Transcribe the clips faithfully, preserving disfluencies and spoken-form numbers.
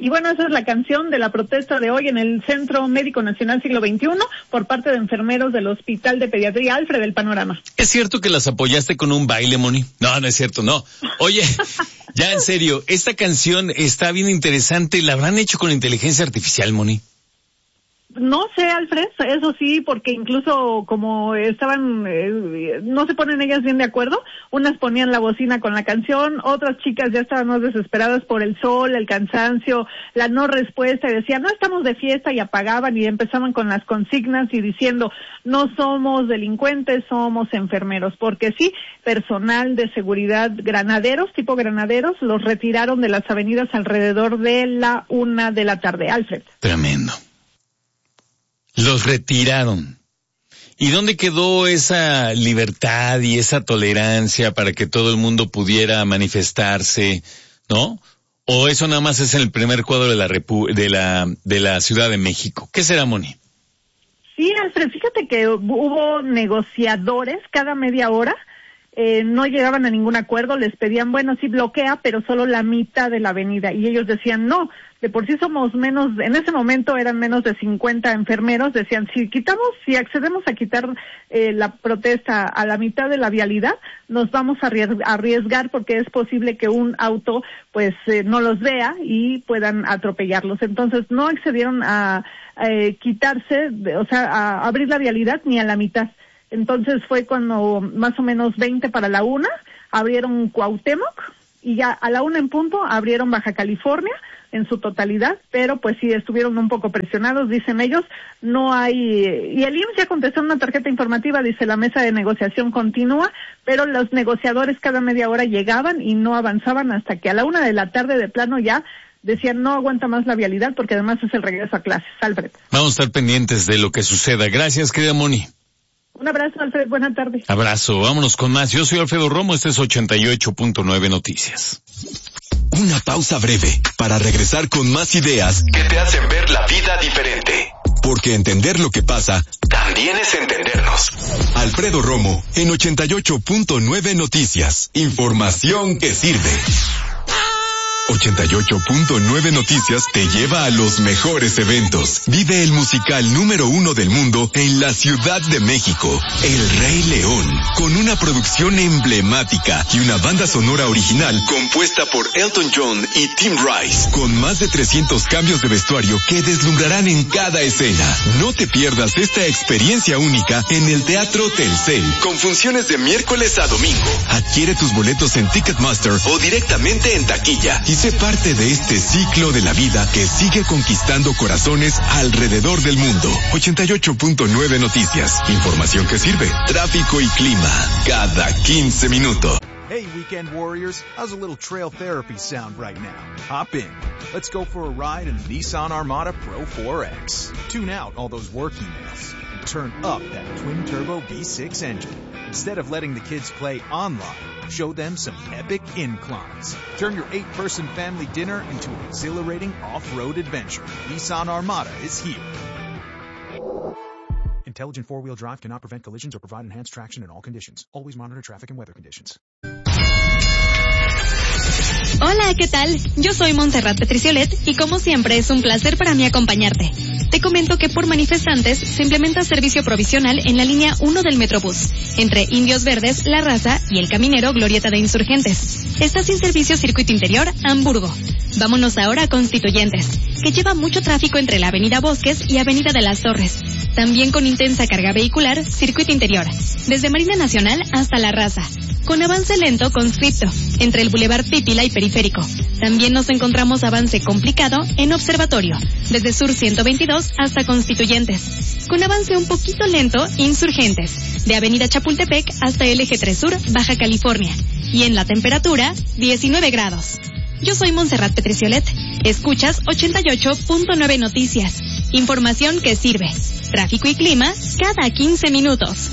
Y bueno, esa es la canción de la protesta de hoy en el Centro Médico Nacional Siglo veintiuno por parte de enfermeros del Hospital de Pediatría Alfred del Panorama. ¿Es cierto que las apoyaste con un baile, Moni? No, no es cierto, no. Oye, ya en serio, esta canción está bien interesante. ¿La habrán hecho con inteligencia artificial, Moni? No sé, Alfred, eso sí, porque incluso como estaban, eh, no se ponen ellas bien de acuerdo, unas ponían la bocina con la canción, otras chicas ya estaban más desesperadas por el sol, el cansancio, la no respuesta, y decían, no estamos de fiesta, y apagaban y empezaban con las consignas y diciendo, no somos delincuentes, somos enfermeros, porque sí, personal de seguridad, granaderos, tipo granaderos, los retiraron de las avenidas alrededor de la una de la tarde, Alfred. Tremendo. Los retiraron. ¿Y dónde quedó esa libertad y esa tolerancia para que todo el mundo pudiera manifestarse, no? ¿O eso nada más es en el primer cuadro de la Repu- de la de la Ciudad de México? ¿Qué será, Moni? Sí, Alfred, fíjate que hubo negociadores cada media hora, eh, no llegaban a ningún acuerdo, les pedían, bueno, sí bloquea, pero solo la mitad de la avenida, y ellos decían, no, de por sí somos menos, en ese momento eran menos de cincuenta enfermeros, decían, si quitamos, si accedemos a quitar eh, la protesta a la mitad de la vialidad, nos vamos a arriesgar porque es posible que un auto pues eh, no los vea y puedan atropellarlos. Entonces no accedieron a eh, quitarse, o sea, a abrir la vialidad ni a la mitad. Entonces fue cuando más o menos veinte para la una, abrieron Cuauhtémoc y ya a la una en punto abrieron Baja California en su totalidad, pero pues sí estuvieron un poco presionados, dicen ellos, no hay, y el I M S S ya contestó en una tarjeta informativa, dice la mesa de negociación continúa, pero los negociadores cada media hora llegaban y no avanzaban hasta que a la una de la tarde de plano ya decían no aguanta más la vialidad porque además es el regreso a clases. Alfred. Vamos a estar pendientes de lo que suceda. Gracias, querida Moni. Un abrazo, Alfred. Buenas tardes. Abrazo. Vámonos con más. Yo soy Alfredo Romo. Este es ochenta y ocho punto nueve Noticias. Una pausa breve para regresar con más ideas que te hacen ver la vida diferente. Porque entender lo que pasa también es entendernos. Alfredo Romo en ochenta y ocho punto nueve Noticias. Información que sirve. ochenta y ocho punto nueve Noticias te lleva a los mejores eventos. Vive el musical número uno del mundo en la Ciudad de México, El Rey León, con una producción emblemática y una banda sonora original compuesta por Elton John y Tim Rice, con más de trescientos cambios de vestuario que deslumbrarán en cada escena. No te pierdas esta experiencia única en el Teatro Telcel, con funciones de miércoles a domingo. Adquiere tus boletos en Ticketmaster o directamente en taquilla y sé parte de este ciclo de la vida que sigue conquistando corazones alrededor del mundo. ochenta y ocho punto nueve Noticias. Información que sirve. Tráfico y clima. Cada quince minutos. Hey, weekend warriors. How's a little trail therapy sound right now? Hop in. Let's go for a ride in the Nissan Armada Pro four X. Tune out all those work emails and turn up that twin-turbo V six engine. Instead of letting the kids play online, show them some epic inclines. Turn your eight-person family dinner into an exhilarating off-road adventure. Nissan Armada is here. Intelligent four-wheel drive cannot prevent collisions or provide enhanced traction in all conditions. Always monitor traffic and weather conditions. Hola, ¿qué tal? Yo soy Montserrat Petriciolet y como siempre es un placer para mí acompañarte. Te comento que por manifestantes se implementa servicio provisional en la línea uno del Metrobús, entre Indios Verdes, La Raza y El Caminero, Glorieta de Insurgentes. Está sin servicio Circuito Interior, Hamburgo. Vámonos ahora a Constituyentes, que lleva mucho tráfico entre la Avenida Bosques y Avenida de las Torres. También con intensa carga vehicular, Circuito Interior, desde Marina Nacional hasta La Raza. Con avance lento conscripto, entre el Boulevard Pípila y Periférico. También nos encontramos avance complicado en Observatorio, desde Sur ciento veintidós hasta Constituyentes. Con avance un poquito lento, Insurgentes, de Avenida Chapultepec hasta el Eje tres Sur, Baja California. Y en la temperatura, diecinueve grados. Yo soy Montserrat Petriciolet. Escuchas ochenta y ocho punto nueve Noticias. Información que sirve. Tráfico y clima cada quince minutos.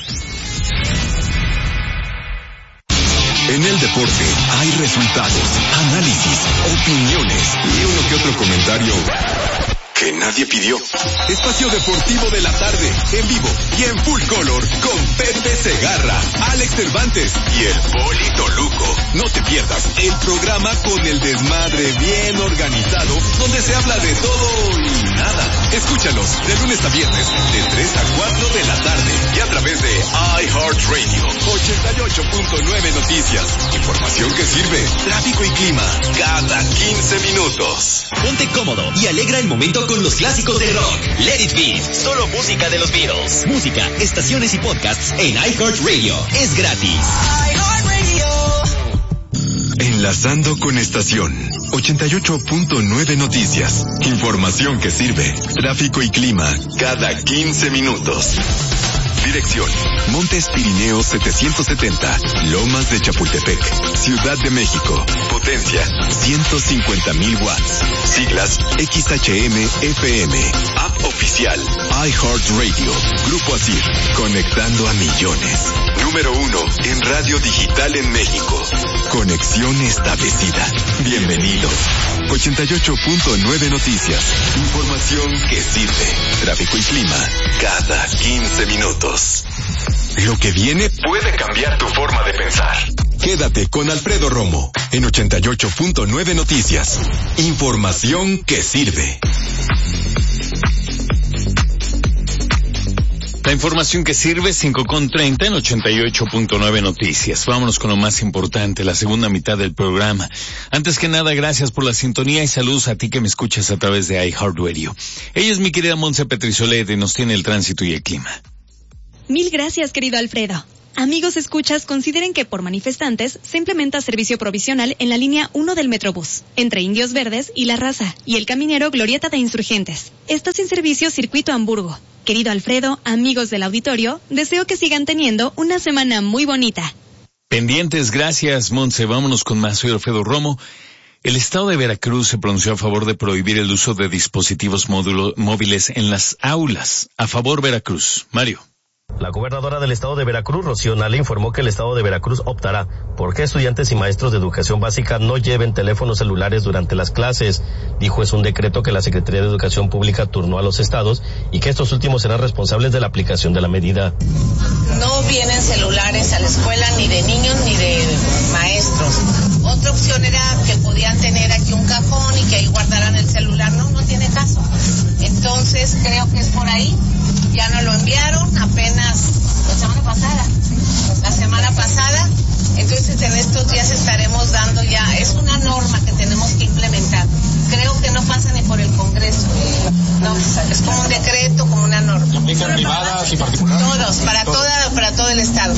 En el deporte hay resultados, análisis, opiniones y uno que otro comentario que nadie pidió. Espacio Deportivo de la Tarde, en vivo y en full color, con Pepe Segarra, Alex Cervantes y el Polito Luco. No te pierdas el programa con el desmadre bien organizado, donde se habla de todo y nada. Escúchanos de lunes a viernes, de tres a cuatro de la tarde, y a través de iHeartRadio, ochenta y ocho punto nueve Noticias. Información que sirve, tráfico y clima, cada quince minutos. Ponte cómodo y alegra el momento con los clásicos de rock. Let It Be, solo música de los Beatles. Música, estaciones y podcasts en iHeartRadio. Es gratis. iHeartRadio. Enlazando con estación ochenta y ocho punto nueve Noticias. Información que sirve, tráfico y clima, cada quince minutos. Dirección: Montes Pirineos setecientos setenta, Lomas de Chapultepec, Ciudad de México. Potencia: ciento cincuenta mil watts. Siglas: X H M F M. App oficial: iHeartRadio. Grupo Asir, conectando a millones. Número uno en radio digital en México. Conexión establecida. Bienvenidos. ochenta y ocho punto nueve Noticias. Información que sirve. Tráfico y clima, cada quince minutos. Lo que viene puede cambiar tu forma de pensar. Quédate con Alfredo Romo en ochenta y ocho punto nueve Noticias. Información que sirve. La información que sirve, cinco con treinta en ochenta y ocho punto nueve Noticias. Vámonos con lo más importante, la segunda mitad del programa. Antes que nada, gracias por la sintonía y saludos a ti que me escuchas a través de iHeartRadio. Ella es mi querida Montse Petrisolet y nos tiene el tránsito y el clima. Mil gracias, querido Alfredo. Amigos escuchas, consideren que por manifestantes se implementa servicio provisional en la línea uno del Metrobús, entre Indios Verdes y La Raza, y el caminero Glorieta de Insurgentes. Está sin servicio Circuito Hamburgo. Querido Alfredo, amigos del auditorio, deseo que sigan teniendo una semana muy bonita. Pendientes, gracias, Montse. Vámonos con más. Soy Alfredo Romo. El Estado de Veracruz se pronunció a favor de prohibir el uso de dispositivos módulo, móviles en las aulas. A favor, Veracruz. Mario. La gobernadora del estado de Veracruz, Rocío Nale, informó que el estado de Veracruz optará por que estudiantes y maestros de educación básica no lleven teléfonos celulares durante las clases. Dijo es un decreto que la Secretaría de Educación Pública turnó a los estados y que estos últimos serán responsables de la aplicación de la medida. No vienen celulares a la escuela ni de niños ni de maestros. Otra opción era que podían tener aquí un cajón y que ahí guardaran el celular. No, no tiene caso. Entonces creo que es por ahí. Ya nos lo enviaron apenas la semana pasada, la semana pasada, entonces en estos días estaremos dando ya, es una norma que tenemos que implementar. Creo que no pasa ni por el Congreso, no, es como un decreto, como una norma. ¿Aplican privadas y particulares? Todos, para toda, para todo el estado.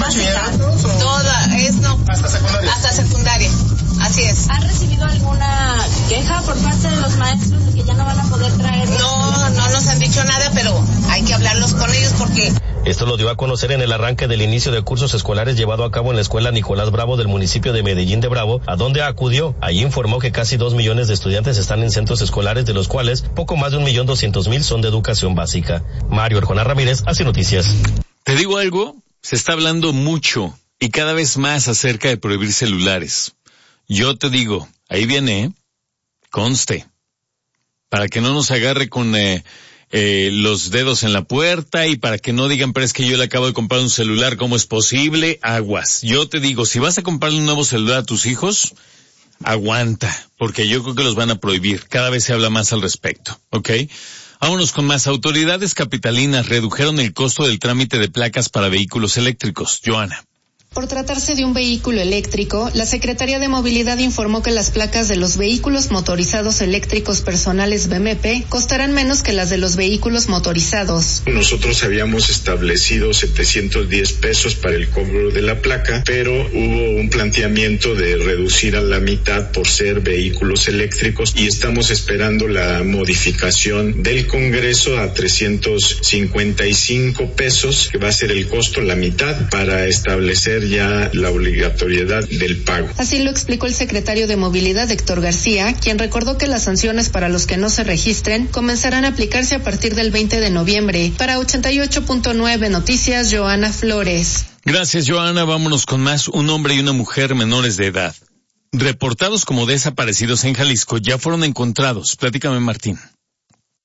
Toda, es no. Hasta secundaria. Hasta secundaria, así es. ¿Han recibido alguna queja por parte de los maestros de que ya no van a poder traer? No, no nos han dicho nada, pero hay que hablarlos con ellos porque... Esto lo dio a conocer en el arranque del inicio de cursos escolares llevado a cabo en la escuela Nicolás Bravo del municipio de Medellín de Bravo, a donde acudió. Allí informó que casi dos millones de estudiantes están en centros escolares, de los cuales poco más de un millón doscientos mil son de educación básica. Mario Arjona Ramírez hace noticias. ¿Te digo algo? Se está hablando mucho y cada vez más acerca de prohibir celulares. Yo te digo, ahí viene, ¿eh? Conste, para que no nos agarre con... Eh, Eh, los dedos en la puerta y para que no digan, pero es que yo le acabo de comprar un celular, ¿cómo es posible? Aguas. Yo te digo, si vas a comprarle un nuevo celular a tus hijos, aguanta, porque yo creo que los van a prohibir. Cada vez se habla más al respecto, ¿ok? Vámonos con más. Autoridades capitalinas redujeron el costo del trámite de placas para vehículos eléctricos. Joana. Por tratarse de un vehículo eléctrico, la Secretaría de Movilidad informó que las placas de los vehículos motorizados eléctricos personales B M P costarán menos que las de los vehículos motorizados. Nosotros habíamos establecido setecientos diez pesos para el cobro de la placa, pero hubo un planteamiento de reducir a la mitad por ser vehículos eléctricos y estamos esperando la modificación del Congreso a trescientos cincuenta y cinco pesos, que va a ser el costo la mitad para establecer ya la obligatoriedad del pago. Así lo explicó el secretario de Movilidad, Héctor García, quien recordó que las sanciones para los que no se registren comenzarán a aplicarse a partir del veinte de noviembre. Para ochenta y ocho punto nueve Noticias, Joana Flores. Gracias, Joana. Vámonos con más. Un hombre y una mujer menores de edad, reportados como desaparecidos en Jalisco, ya fueron encontrados. Platícame, Martín.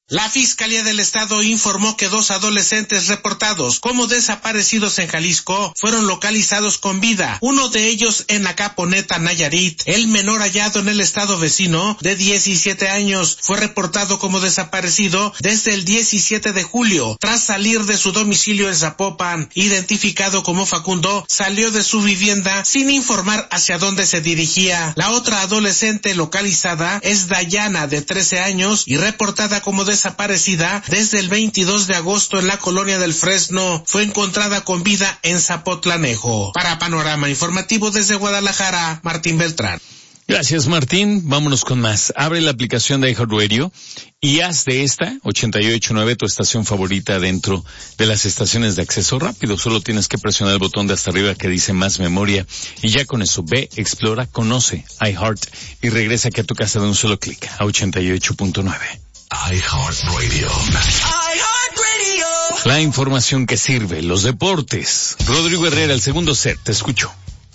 La Fiscalía del Estado informó que dos adolescentes reportados como desaparecidos en Jalisco fueron localizados con vida, uno de ellos en Acaponeta, Nayarit. El menor hallado en el estado vecino, de diecisiete años, fue reportado como desaparecido desde el diecisiete de julio, tras salir de su domicilio en Zapopan. Identificado como Facundo, salió de su vivienda sin informar hacia dónde se dirigía. La otra adolescente localizada es Dayana, de trece años, y reportada como desaparecida desaparecida desde el veintidós de agosto en la colonia del Fresno. Fue encontrada con vida en Zapotlanejo. Para Panorama Informativo desde Guadalajara, Martín Beltrán. Gracias, Martín. Vámonos con más. Abre la aplicación de iHeartRadio y haz de esta ochenta y ocho punto nueve tu estación favorita dentro de las estaciones de acceso rápido. Solo tienes que presionar el botón de hasta arriba que dice más memoria y ya con eso ve, explora, conoce iHeart y regresa aquí a tu casa de un solo clic a ochenta y ocho punto nueve. iHeartRadio. iHeartRadio. La información que sirve, los deportes. Rodrigo Herrera, el segundo set, te escucho.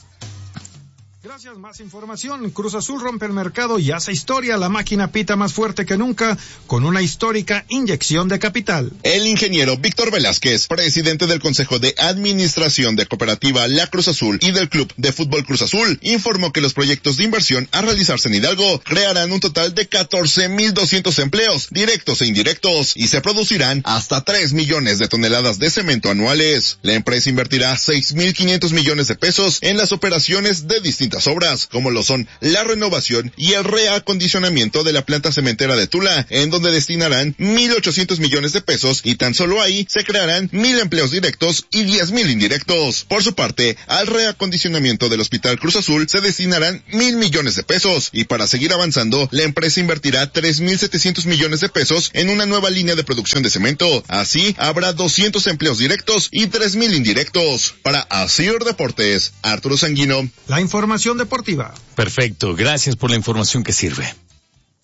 Gracias, más información. Cruz Azul rompe el mercado y hace historia. La máquina pita más fuerte que nunca con una histórica inyección de capital. El ingeniero Víctor Velázquez, presidente del Consejo de Administración de Cooperativa La Cruz Azul y del Club de Fútbol Cruz Azul, informó que los proyectos de inversión a realizarse en Hidalgo crearán un total de catorce mil doscientos empleos, directos e indirectos, y se producirán hasta tres millones de toneladas de cemento anuales. La empresa invertirá seis mil quinientos millones de pesos en las operaciones de distintas obras, como lo son la renovación y el reacondicionamiento de la planta cementera de Tula, en donde destinarán mil ochocientos millones de pesos, y tan solo ahí se crearán mil empleos directos y diez mil indirectos. Por su parte, al reacondicionamiento del Hospital Cruz Azul se destinarán mil millones de pesos, y para seguir avanzando, la empresa invertirá tres mil setecientos millones de pesos en una nueva línea de producción de cemento. Así, habrá doscientos empleos directos y tres mil indirectos. Para Asir Deportes, Arturo Sanguino. La información deportiva. Perfecto, gracias por la información que sirve.